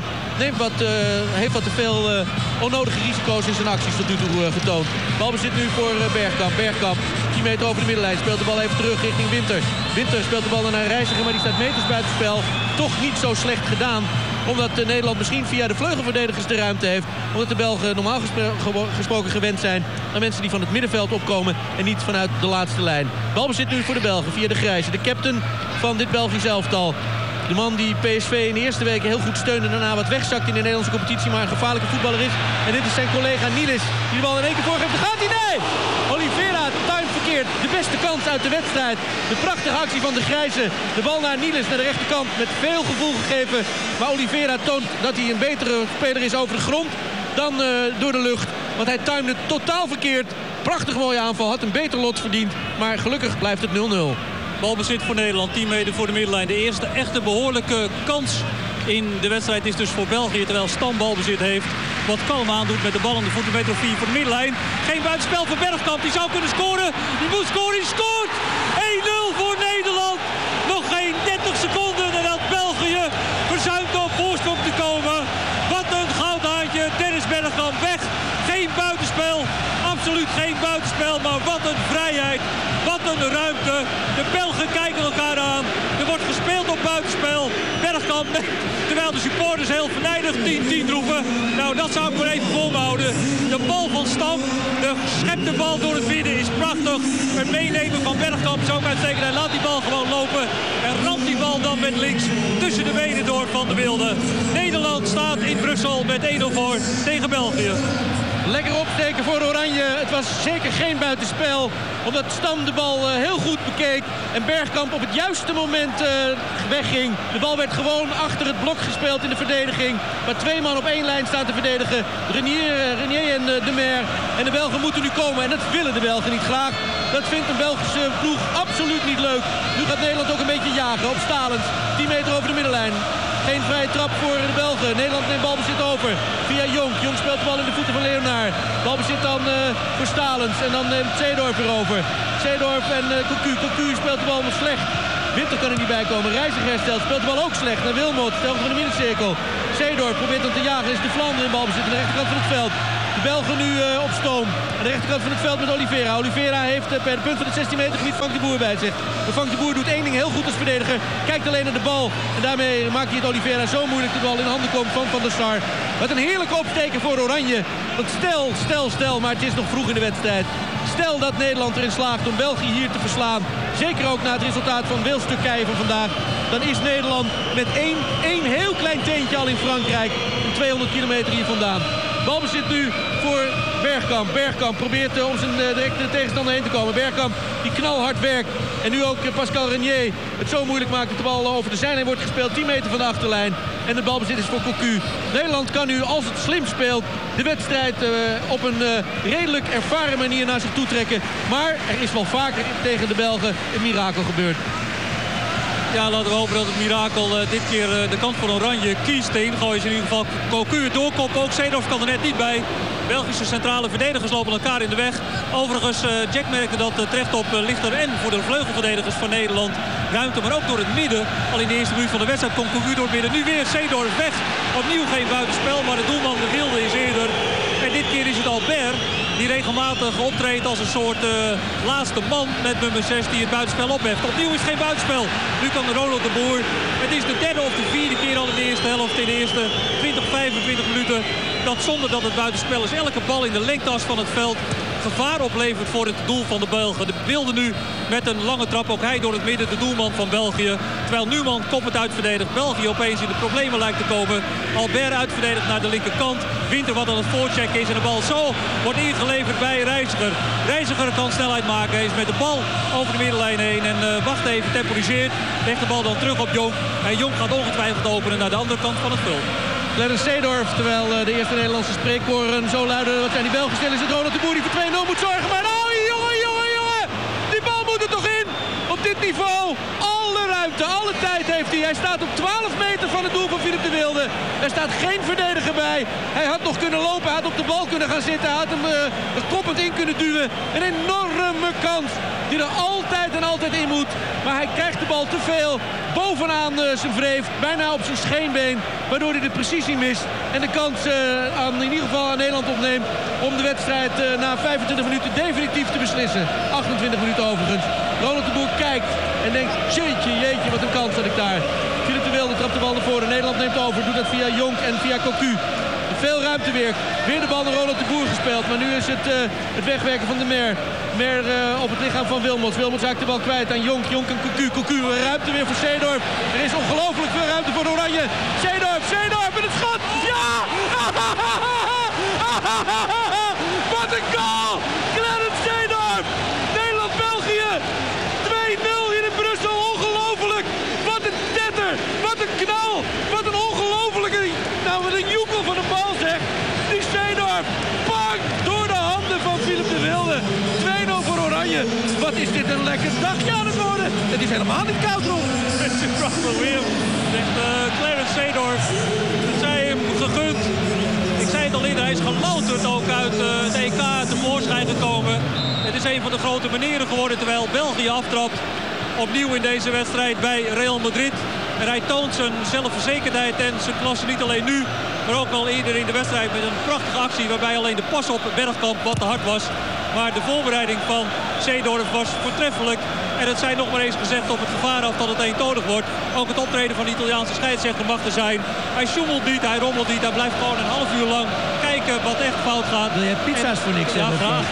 heeft wat te veel onnodige risico's in zijn acties tot nu toe getoond. Balbezit nu voor Bergkamp. Bergkamp 10 meter over de middenlijn. Speelt de bal even terug richting Winter. Winter speelt de bal naar Reiziger, maar die staat meters buitenspel. Toch niet zo slecht gedaan. Omdat Nederland misschien via de vleugelverdedigers de ruimte heeft. Omdat de Belgen normaal gesproken gewend zijn aan mensen die van het middenveld opkomen en niet vanuit de laatste lijn. Balbezit nu voor de Belgen via de Grijze. De captain van dit Belgisch elftal. De man die PSV in de eerste weken heel goed steunde. Daarna wat wegzakt in de Nederlandse competitie. Maar een gevaarlijke voetballer is. En dit is zijn collega Nilis. Die de bal in één keer voorgeeft. Daar gaat hij, nee! Oliveira timed verkeerd. De beste kans uit de wedstrijd. De prachtige actie van de Grijze. De bal naar Nilis naar de rechterkant. Met veel gevoel gegeven. Maar Oliveira toont dat hij een betere speler is over de grond dan door de lucht. Want hij timde totaal verkeerd. Prachtig mooie aanval. Had een beter lot verdiend. Maar gelukkig blijft het 0-0. Balbezit voor Nederland, 10 meter voor de middenlijn. De eerste echte behoorlijke kans in de wedstrijd is dus voor België. Terwijl Stam balbezit heeft. Wat Kalm aandoet met de bal aan de voet. 1,4 meter voor de middenlijn. Geen buitenspel voor Bergkamp. Die zou kunnen scoren. Die moet scoren. Die scoort. 1-0 voor Nederland. Nog geen 30 seconden nadat België verzuimt op voorsprong te komen. Wat een goudhaantje. Dennis Bergkamp weg. Geen buitenspel. Absoluut geen buitenspel. Maar wat een vrijheid. Wat een ruimte. De Belgen kijken elkaar aan. Er wordt gespeeld op buitenspel. Bergkamp, terwijl de supporters heel verneidig 10-10 roepen. Nou, dat zou ik maar even volhouden. De bal van Stam, de geschepte bal door het midden is prachtig. Het meenemen van Bergkamp is ook uitstekend. Hij laat die bal gewoon lopen en ramt die bal dan met links tussen de benen door Van der Wilde. Nederland staat in Brussel met 1-0 voor tegen België. Lekker opsteken voor Oranje. Het was zeker geen buitenspel. Omdat Stam de bal heel goed bekeek. En Bergkamp op het juiste moment wegging. De bal werd gewoon achter het blok gespeeld in de verdediging. Waar 2 man op 1 lijn staan te verdedigen. Renier en De Mer. En de Belgen moeten nu komen. En dat willen de Belgen niet graag. Dat vindt een Belgische ploeg absoluut niet leuk. Nu gaat Nederland ook een beetje jagen op Stalens. 10 meter over de middenlijn. Geen vrije trap voor de Belgen. Nederland neemt balbezit over. Via Jonk. Jonk speelt de bal in de voeten van Leonard. Balbezit dan voor Stalens. En dan neemt Seedorf weer over. Seedorf en Cocu. Cocu speelt de bal nog slecht. Winter kan er niet bij komen. Reiziger herstelt. Speelt de bal ook slecht. Naar Wilmot. Stel van de middencirkel. Seedorf probeert hem te jagen. Is de Vlaanderen in balbezit aan de rechterkant van het veld. De Belgen nu op stoom. Aan de rechterkant van het veld met Oliveira. Oliveira heeft bij de punt van het 16 meter gebied Frank de Boer bij zich. Maar Frank de Boer doet één ding heel goed als verdediger. Kijkt alleen naar de bal. En daarmee maakt hij het Oliveira zo moeilijk de bal in handen komt van Van der Sar. Wat een heerlijke opsteken voor Oranje. Want stel, maar het is nog vroeg in de wedstrijd. Stel dat Nederland erin slaagt om België hier te verslaan. Zeker ook na het resultaat van Wales-Turkije van vandaag. Dan is Nederland met één heel klein teentje al in Frankrijk. 200 kilometer hier vandaan. Balbezit nu voor Bergkamp. Bergkamp probeert om zijn directe tegenstander heen te komen. Bergkamp die knalhard werkt. En nu ook Pascal Renier het zo moeilijk maakt dat de bal over de zijlijn wordt gespeeld. 10 meter van de achterlijn. En de balbezit is voor Cocu. Nederland kan nu, als het slim speelt, de wedstrijd op een redelijk ervaren manier naar zich toe trekken. Maar er is wel vaker tegen de Belgen een mirakel gebeurd. Ja, laten we hopen dat het mirakel dit keer de kant van Oranje kiest. De ingooi is in ieder geval Cocu. Het doorkop ook. Seedorf kan er net niet bij. Belgische centrale verdedigers lopen elkaar in de weg. Overigens, Jack merkte dat terecht op lichter en voor de vleugelverdedigers van Nederland ruimte. Maar ook door het midden. Al in de eerste minuut van de wedstrijd komt Cocu door het midden. Nu weer Seedorf weg. Opnieuw geen buitenspel, maar de doelman de Wilde is eerder. En dit keer is het Albert die regelmatig optreedt als een soort laatste man met nummer 6 die het buitenspel opheft. Opnieuw is het geen buitenspel. Nu kan Ronald de Boer. Het is de derde of de vierde keer al in de eerste helft. In de eerste 20, 25 minuten. Dat zonder dat het buitenspel is. Elke bal in de lengteas van het veld gevaar oplevert voor het doel van de Belgen. De Wilde nu met een lange trap. Ook hij door het midden, de doelman van België. Terwijl Numan koppend uitverdedigt. België opeens in de problemen lijkt te komen. Albert uitverdedigt naar de linkerkant. Winter wat aan het voorchecken is. En de bal zo wordt ingeleverd bij Reiziger. Reiziger kan snelheid maken. Hij is met de bal over de middenlijn heen. En wacht even, temporiseert. Legt de bal dan terug op Jonk. En Jonk gaat ongetwijfeld openen naar de andere kant van het veld. Clarence Seedorf, terwijl de eerste Nederlandse spreekkoren zo luiden. Wat zijn die Belgen stil? Is het Ronald de Boer die voor 2-0 moet zorgen. Maar oh, jongen! Die bal moet er toch in? Op dit niveau. Alle ruimte, alle tijd heeft hij. Hij staat op 12 meter van het doel van Philippe de Wilde. Er staat geen verdediger bij. Hij had nog kunnen lopen, hij had op de bal kunnen gaan zitten. Hij had hem koppend in kunnen duwen. Een enorme kans die er altijd en altijd in moet. Maar hij krijgt de bal te veel bovenaan zijn wreef. Bijna op zijn scheenbeen. Waardoor hij de precisie mist. En de kans in ieder geval aan Nederland opneemt om de wedstrijd na 25 minuten definitief te beslissen. 28 minuten overigens. Ronald de Boer kijkt en denkt, jeetje, wat een kans had ik daar. Philippe de Wilde trapt de bal naar voren. Nederland neemt over, doet dat via Jonk en via Cocu. Veel ruimte weer. Weer de bal naar Ronald de Boer gespeeld. Maar nu is het wegwerken van de Mer. Mer op het lichaam van Wilmots. Wilmots raakt de bal kwijt aan Jonk. Jonk en Cocu. Cocu, ruimte weer voor Seedorf. Er is ongelooflijk veel ruimte voor Oranje. Seedorf met het schot. Ja! Wat een goal! Clarence Seedorf! Nederland-België. 2-0 in Brussel. Ongelooflijk. Wat een tetter. Wat een knal. Wat een ongelofelijke... Nou, wat een joekel van de bal, zeg. Die Seedorf. Bang! Door de handen van Philippe de Wilde. 2-0 voor Oranje. Wat is dit een lekker dagje aan het worden. Het is helemaal niet koud, Rob. Het is prachtig weer, zegt Clarence Seedorf. Het zij hem gegund. Ik zei het al eerder, hij is gelouterd ook uit het EK tevoorschijn gekomen. Het is een van de grote manieren geworden terwijl België aftrapt. Opnieuw in deze wedstrijd bij Real Madrid. En hij toont zijn zelfverzekerdheid en zijn klasse niet alleen nu, maar ook al eerder in de wedstrijd met een prachtige actie waarbij alleen de pas op Bergkamp wat te hard was. Maar de voorbereiding van Seedorf was voortreffelijk. En het zijn nog maar eens gezegd op het gevaar af dat het eentonig wordt. Ook het optreden van de Italiaanse scheidsrechter mag er zijn. Hij sjoemelt niet, hij rommelt niet. Hij blijft gewoon een half uur lang kijken wat echt fout gaat. Wil je pizza's voor niks? Ja, graag.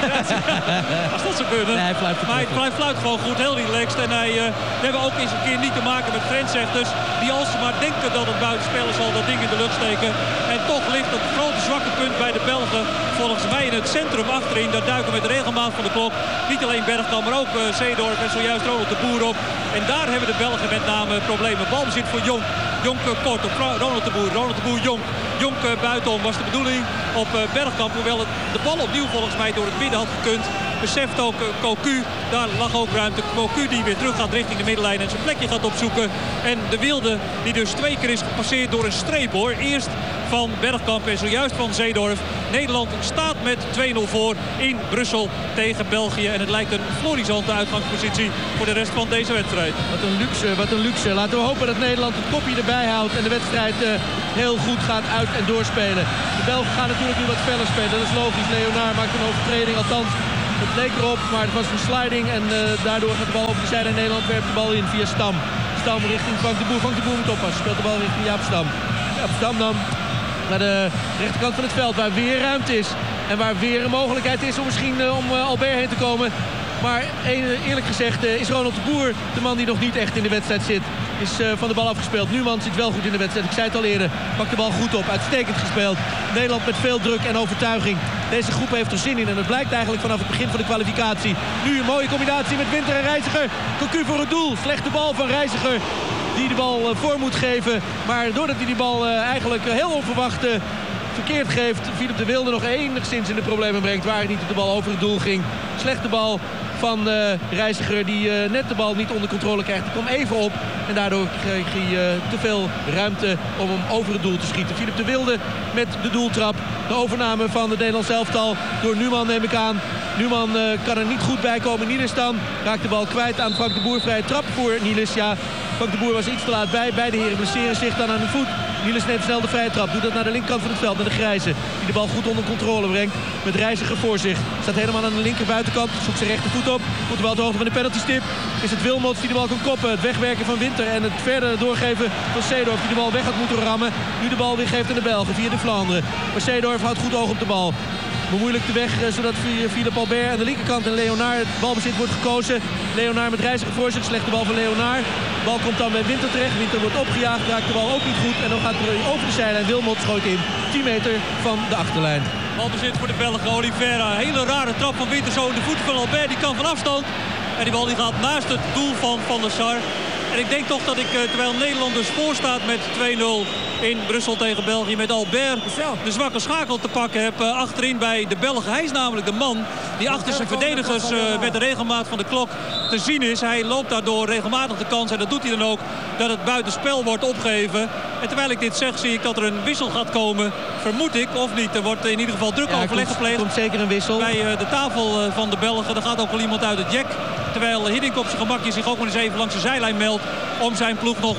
Als dat zou kunnen. Nee, hij fluit gewoon goed, heel relaxed. En we hebben ook eens een keer niet te maken met grensrechters. Die als ze maar denken dat het buitenspel is, al dat ding in de lucht steken. En toch ligt het grote zwakke punt bij de Belgen. Volgens mij in het centrum achterin. Daar duiken met de regelmaat van de klok niet alleen Bergkamp, maar ook Seedorf en zojuist Ronald de Boer op. En daar hebben de Belgen met name problemen. Balbezit voor Jonk. Jonk kort op Ronald de Boer. Ronald de Boer Jonk. Jonk buitenom was de bedoeling op Bergkamp. Hoewel de bal opnieuw volgens mij door het midden had gekund. Beseft ook Cocu. Daar lag ook ruimte. Cocu die weer terug gaat richting de middenlijn en zijn plekje gaat opzoeken. En de Wilde die dus 2 keer is gepasseerd door een streep hoor. Eerst van Bergkamp en zojuist van Seedorf. Nederland staat met 2-0 voor in Brussel tegen België. En het lijkt een florisante uitgangspositie voor de rest van deze wedstrijd. Wat een luxe. Laten we hopen dat Nederland het kopje erbij houdt en de wedstrijd heel goed gaat uit- en doorspelen. De Belgen gaan natuurlijk nu wat feller spelen. Dat is logisch. Leonard maakt een overtreding. Althans, het leek erop, maar het was een sliding. En daardoor gaat de bal over de zijde en Nederland werpt de bal in via Stam. Stam richting Frank de Boer. Frank de Boer moet oppassen. Speelt de bal richting Jaap Stam. Jaap Stam dan naar de rechterkant van het veld waar weer ruimte is. En waar weer een mogelijkheid is om misschien om Albert heen te komen. Maar eerlijk gezegd is Ronald de Boer de man die nog niet echt in de wedstrijd zit. Is van de bal afgespeeld. Numan zit wel goed in de wedstrijd. Ik zei het al eerder. Pakt de bal goed op. Uitstekend gespeeld. Nederland met veel druk en overtuiging. Deze groep heeft er zin in. En dat blijkt eigenlijk vanaf het begin van de kwalificatie. Nu een mooie combinatie met Winter en Reiziger. Cocu voor het doel. Slechte bal van Reiziger. Die de bal voor moet geven. Maar doordat hij die bal eigenlijk heel onverwacht verkeerd geeft, Philip de Wilde nog enigszins in de problemen brengt. Waar niet dat de bal over het doel ging. Slechte bal van Reiziger die net de bal niet onder controle krijgt. Die kwam even op en daardoor kreeg hij te veel ruimte om hem over het doel te schieten. Philip de Wilde met de doeltrap. De overname van het Nederlands elftal door Numan neem ik aan. Numan kan er niet goed bij komen. Niels dan raakt de bal kwijt aan Frank de Boer. Vrije trap voor Niels. Ja, Frank de Boer was iets te laat bij. Beide heren blesseren zich dan aan de voet. Niels neemt snel de vrije trap. Doet dat naar de linkerkant van het veld. Naar de Grijze. Die de bal goed onder controle brengt. Met Reiziger voor zich. Staat helemaal aan de linker buitenkant. Zoekt zijn rechtervoet op. Komt de bal ter hoogte van de penaltystip. Is het Wilmots die de bal kan koppen. Het wegwerken van Winter. En het verder doorgeven van Seedorf. Die de bal weg had moeten rammen. Nu de bal weer geeft aan de Belgen via de Vlaanderen. Maar Seedorf houdt goed oog op de bal. Bemoeilijkt de weg zodat Philippe Albert aan de linkerkant en Leonard het balbezit wordt gekozen. Leonard met Reiziger voor zich. Slechte bal van Leonard. De bal komt dan bij Winter terecht. Winter wordt opgejaagd. Raakt de bal ook niet goed. En dan gaat er over de zijlijn. Wilmot schoot in. 10 meter van de achterlijn. Balbezit voor de Belgen. Oliveira. Hele rare trap van Winter. Zo in de voeten van Albert. Die kan van afstand. En die bal die gaat naast het doel van Van der Sar. En ik denk toch dat ik, terwijl Nederland dus voor staat met 2-0 in Brussel tegen België, met Albert de zwakke schakel te pakken heb achterin bij de Belgen. Hij is namelijk de man die achter zijn verdedigers met de regelmaat van de klok te zien is. Hij loopt daardoor regelmatig de kans, en dat doet hij dan ook, dat het buitenspel wordt opgegeven. En terwijl ik dit zeg, zie ik dat er een wissel gaat komen. Vermoed ik, of niet. Er wordt in ieder geval druk overleg gepleegd. Er komt zeker een wissel. Bij de tafel van de Belgen. Er gaat ook wel iemand uit het jack. Terwijl Hiddink op zijn gemakje zich ook maar eens even langs de zijlijn meldt om zijn ploeg nog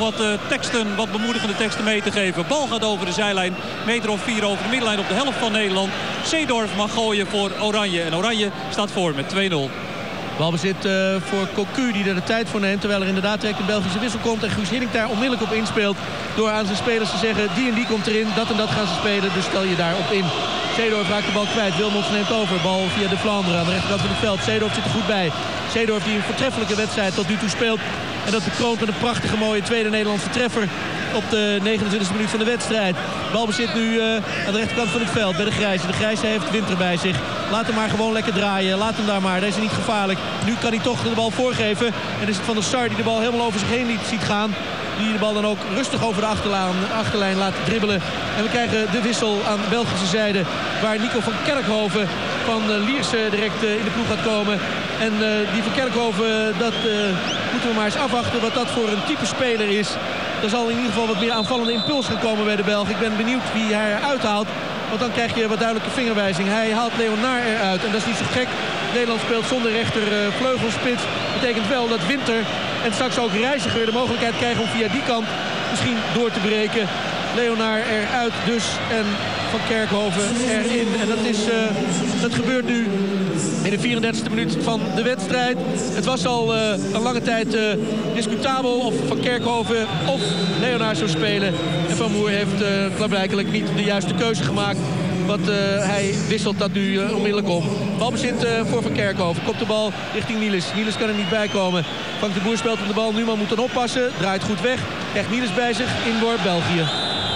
wat bemoedigende teksten mee te geven. Bal gaat over de zijlijn. Meter of 4 over de middenlijn op de helft van Nederland. Seedorf mag gooien voor Oranje. En Oranje staat voor met 2-0. Balbezit voor Cocu die er de tijd voor neemt. Terwijl er inderdaad direct een Belgische wissel komt. En Guus Hiddink daar onmiddellijk op inspeelt. Door aan zijn spelers te zeggen, die en die komt erin. Dat en dat gaan ze spelen, dus stel je daarop in. Seedorf raakt de bal kwijt. Wilmots neemt over. Bal via de Vlaanderen aan de rechterkant van het veld. Seedorf zit er goed bij. Seedorf die een voortreffelijke wedstrijd tot nu toe speelt. En dat bekroont met een prachtige mooie tweede Nederlandse treffer. op de 29e minuut van de wedstrijd. Balbezit nu aan de rechterkant van het veld bij de Grijze. De Grijze heeft Winter bij zich. Laat hem maar gewoon lekker draaien. Laat hem daar maar. Deze is niet gevaarlijk. Nu kan hij toch de bal voorgeven. En is het Van der Sar die de bal helemaal over zich heen niet ziet gaan. Die de bal dan ook rustig over de achterlijn laat dribbelen. En we krijgen de wissel aan de Belgische zijde. Waar Nico van Kerkhoven van Lierse direct in de ploeg gaat komen. En die van Kerkhoven, dat moeten we maar eens afwachten wat dat voor een type speler is. Er zal in ieder geval wat meer aanvallende impuls gaan komen bij de Belgen. Ik ben benieuwd wie hij eruit haalt. Want dan krijg je wat duidelijke vingerwijzing. Hij haalt Leonard eruit. En dat is niet zo gek. Nederland speelt zonder rechter vleugelspits. Betekent wel dat Winter en straks ook Reiziger de mogelijkheid krijgen om via die kant misschien door te breken. Leonard eruit dus en Van Kerkhoven erin. En dat gebeurt nu in de 34e minuut van de wedstrijd. Het was al een lange tijd discutabel of Van Kerkhoven of Leonard zou spelen. En Van Moer heeft klaarblijkelijk niet de juiste keuze gemaakt. Want hij wisselt dat nu onmiddellijk om. Balbezit voor Van Kerkhoven. Komt de bal richting Niels. Niels kan er niet bij komen. Frank de Boer speelt op de bal. Numan moet dan oppassen. Draait goed weg. Krijgt Niels bij zich. Inworp België.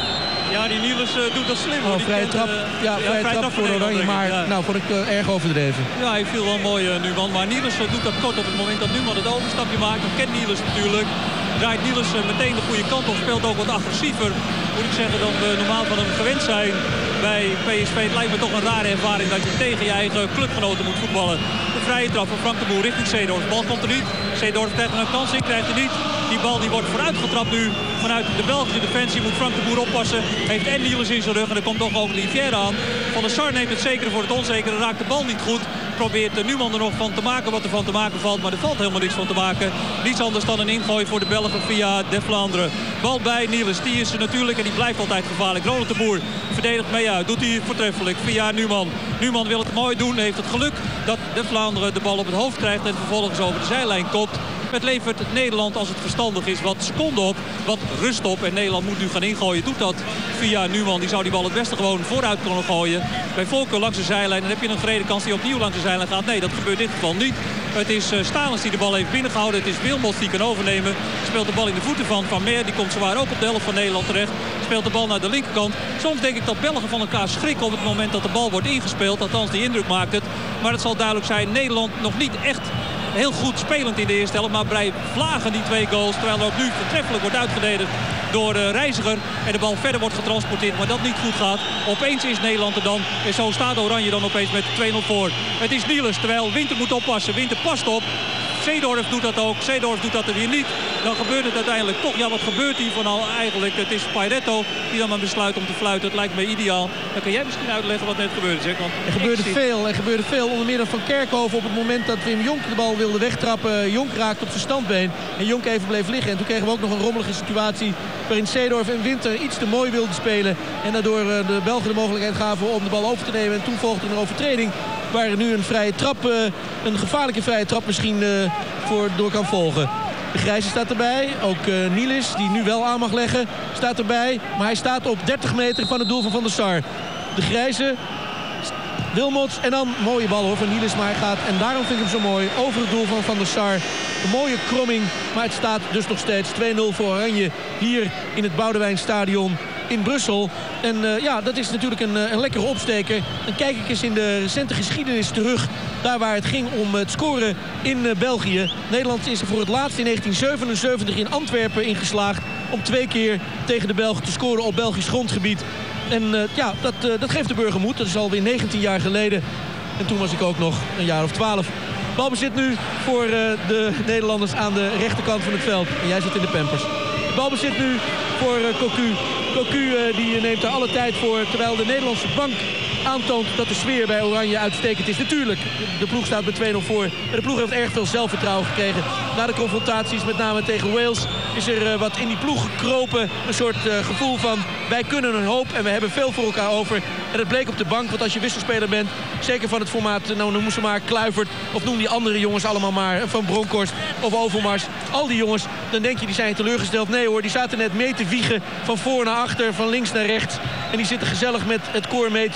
Ja, die Niels doet dat slim. Hoor. Vrije trap. Vrije trap voor Oranje. Maar nou, vond ik erg overdreven. Ja, hij viel wel mooi Numan. Maar Niels doet dat kort op het moment dat Numan het overstapje maakt. Dan kent Niels natuurlijk. Draait Niels meteen de goede kant op. Speelt ook wat agressiever. Moet ik zeggen dan we normaal van hem gewend zijn bij PSV. Het lijkt me toch een rare ervaring dat je tegen je eigen clubgenoten moet voetballen. De vrije trap van Frank de Boer richting Seedorf. De bal komt er niet. Seedorf krijgt er een kans in, krijgt er niet. Die bal die wordt vooruitgetrapt nu. Vanuit de Belgische defensie moet Frank de Boer oppassen. Heeft en Niels in zijn rug en er komt nog ook Livière aan. Van der Sar neemt het zekere voor het onzekere. Raakt de bal niet goed. Probeert Numan er nog van te maken wat er van te maken valt. Maar er valt helemaal niks van te maken. Niets anders dan een ingooi voor de Belgen via De Vlaanderen. Bal bij Niels. Die is er natuurlijk en die blijft altijd gevaarlijk. Ronald de Boer verdedigt mee uit. Doet hij voortreffelijk via Numan. Numan wil het mooi doen. Heeft het geluk dat De Vlaanderen de bal op het hoofd krijgt. En vervolgens over de zijlijn kopt. Het levert Nederland, als het verstandig is, wat seconden op, wat rust op. En Nederland moet nu gaan ingooien. Doet dat via Numan. Die zou die bal het beste gewoon vooruit kunnen gooien. Bij Volker langs de zijlijn. Dan heb je een gereden kans die opnieuw langs de zijlijn gaat. Nee, dat gebeurt in dit geval niet. Het is Stalens die de bal heeft binnengehouden. Het is Wilmots die kan overnemen. Speelt de bal in de voeten van Van Meer. Die komt zwaar ook op de helft van Nederland terecht. Speelt de bal naar de linkerkant. Soms denk ik dat Belgen van elkaar schrikken op het moment dat de bal wordt ingespeeld. Althans, die indruk maakt het. Maar het zal duidelijk zijn, Nederland nog niet echt heel goed spelend in de eerste helft. Maar bij vlagen die 2 goals. Terwijl er ook nu voortreffelijk wordt uitverdedigd door Reiziger. En de bal verder wordt getransporteerd. Maar dat niet goed gaat. Opeens is Nederland er dan. En zo staat Oranje dan opeens met 2-0 voor. Het is Niels. Terwijl Winter moet oppassen. Winter past op. Seedorf doet dat ook. Seedorf doet dat er weer niet. Dan gebeurt het uiteindelijk toch. Ja, wat gebeurt hier van al eigenlijk? Het is Pairetto die dan maar besluit om te fluiten. Het lijkt me ideaal. Dan kan jij misschien uitleggen wat net gebeurde, zeg. Want er gebeurde veel. Onder meer dan Van Kerkhoven op het moment dat Wim Jonk de bal wilde wegtrappen. Jonk raakt op zijn standbeen. En Jonk even bleef liggen. En toen kregen we ook nog een rommelige situatie waarin Seedorf en Winter iets te mooi wilden spelen. En daardoor de Belgen de mogelijkheid gaven om de bal over te nemen. En toen volgde een overtreding waar er nu een vrije trap, een gevaarlijke vrije trap misschien door kan volgen. De Grijze staat erbij. Ook Niels, die nu wel aan mag leggen, staat erbij. Maar hij staat op 30 meter van het doel van Van der Sar. De Grijze, Wilmots en dan mooie bal hoor van Niels. Maar hij gaat, en daarom vind ik hem zo mooi, over het doel van Van der Sar. Een mooie kromming, maar het staat dus nog steeds 2-0 voor Oranje. Hier in het Boudewijnstadion in Brussel. En dat is natuurlijk een lekkere opsteker. Dan kijk ik eens in de recente geschiedenis terug. Daar waar het ging om het scoren in België. Nederland is er voor het laatst in 1977 in Antwerpen ingeslaagd om 2 keer tegen de Belgen te scoren op Belgisch grondgebied. En dat geeft de burger moed. Dat is alweer 19 jaar geleden. En toen was ik ook nog een jaar of 12. Balbezit nu voor de Nederlanders aan de rechterkant van het veld. En jij zit in de Pampers. Balbezit nu voor Cocu. Cocu die neemt er alle tijd voor. Terwijl de Nederlandse bank aantoont dat de sfeer bij Oranje uitstekend is. Natuurlijk, de ploeg staat met 2-0 voor. Maar de ploeg heeft erg veel zelfvertrouwen gekregen. Na de confrontaties, met name tegen Wales, is er wat in die ploeg gekropen. Een soort gevoel van, wij kunnen een hoop en we hebben veel voor elkaar over. En dat bleek op de bank, want als je wisselspeler bent, zeker van het formaat, nou noem ze maar Kluivert, of noem die andere jongens allemaal maar, Van Bronckhorst of Overmars. Al die jongens, dan denk je, die zijn teleurgesteld. Nee hoor, die zaten net mee te wiegen van voor naar achter, van links naar rechts. En die zitten gezellig met het koor mee te doen.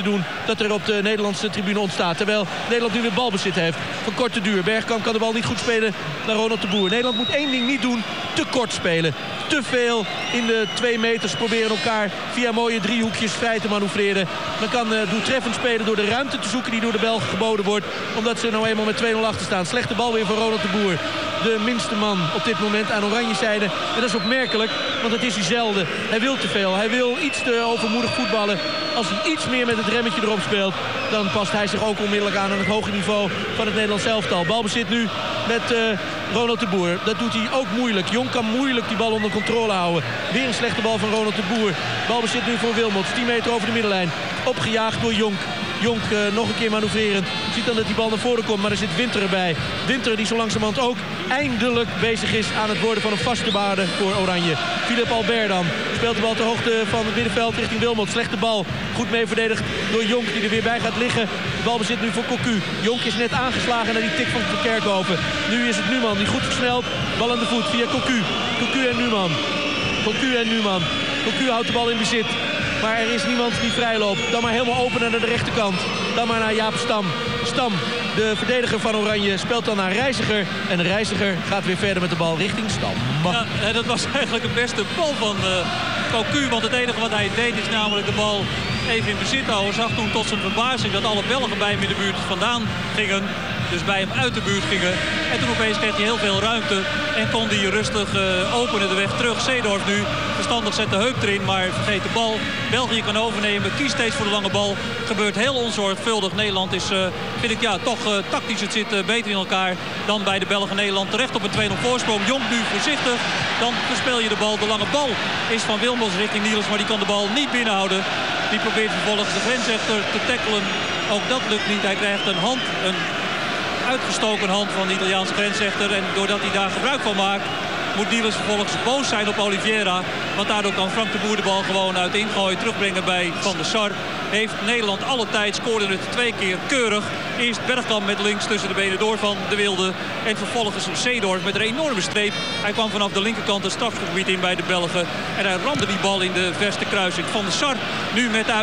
dat er op de Nederlandse tribune ontstaat. Terwijl Nederland nu weer balbezit heeft. Van korte duur. Bergkamp kan de bal niet goed spelen naar Ronald de Boer. Nederland moet één ding niet doen. Te kort spelen. Te veel in de 2 meters proberen elkaar via mooie driehoekjes vrij te manoeuvreren. Men kan doeltreffend spelen door de ruimte te zoeken die door de Belgen geboden wordt. Omdat ze nou eenmaal met 2-0 achter staan. Slechte bal weer van Ronald de Boer. De minste man op dit moment aan Oranjezijde. En dat is opmerkelijk, want dat is hij zelden. Hij wil te veel. Hij wil iets te overmoedig voetballen. Als hij iets meer met het remmetje erop speelt, dan past hij zich ook onmiddellijk aan het hoge niveau van het Nederlands elftal. Balbezit nu met Ronald de Boer. Dat doet hij ook moeilijk. Jong kan moeilijk die bal onder controle houden. Weer een slechte bal van Ronald de Boer. Balbezit nu voor Wilmots. 10 meter over de middenlijn. Opgejaagd door Jonk. Jonk nog een keer manoeuvrerend. Ziet dan dat die bal naar voren komt, maar er zit Winter erbij. Winter die zo langzamerhand ook eindelijk bezig is aan het worden van een vaste waarde voor Oranje. Philip Albert dan speelt de bal ter hoogte van het middenveld richting Wilmot. Slechte bal. Goed mee verdedigd door Jonk die er weer bij gaat liggen. De bal bezit nu voor Cocu. Jonk is net aangeslagen naar die tik van Kerkhoven. Nu is het Numan die goed versnelt. Bal aan de voet via Cocu. Cocu en Numan. Cocu en Numan. Cocu houdt de bal in bezit. Maar er is niemand die vrij loopt. Dan maar helemaal open naar de rechterkant. Dan maar naar Jaap Stam. Stam, de verdediger van Oranje, speelt dan naar Reiziger. En Reiziger gaat weer verder met de bal richting Stam. Ja, dat was eigenlijk het beste bal van Cocu. Want het enige wat hij deed is namelijk de bal even in bezit houden. Zag toen tot zijn verbazing dat alle Belgen bij hem in de buurt vandaan gingen. Dus bij hem uit de buurt gingen. En toen opeens kreeg hij heel veel ruimte. En kon hij rustig openen de weg terug. Seedorf nu verstandig zet de heup erin. Maar vergeet de bal. België kan overnemen. Kiest steeds voor de lange bal. Gebeurt heel onzorgvuldig. Nederland is, vind ik toch tactisch. Het zit beter in elkaar dan bij de Belgen. Nederland terecht op een 2-0 voorsprong. Jong nu voorzichtig. Dan verspeel je de bal. De lange bal is van Wilmots richting Niels. Maar die kan de bal niet binnenhouden. Die probeert vervolgens de grensrechter te tackelen. Ook dat lukt niet. Hij krijgt een hand, een uitgestoken hand van de Italiaanse grensrechter. En doordat hij daar gebruik van maakt, moet Niels vervolgens boos zijn op Oliveira. Want daardoor kan Frank de Boer de bal gewoon uit ingooi terugbrengen bij Van der Sar. Heeft Nederland alle tijd, scoorde het 2 keer keurig. Eerst Bergkamp met links tussen de benen door van de Wilde. En vervolgens Seedorf met een enorme streep. Hij kwam vanaf de linkerkant het strafgebied in bij de Belgen. En hij ramde die bal in de verste kruising. Van der Sar nu met uit.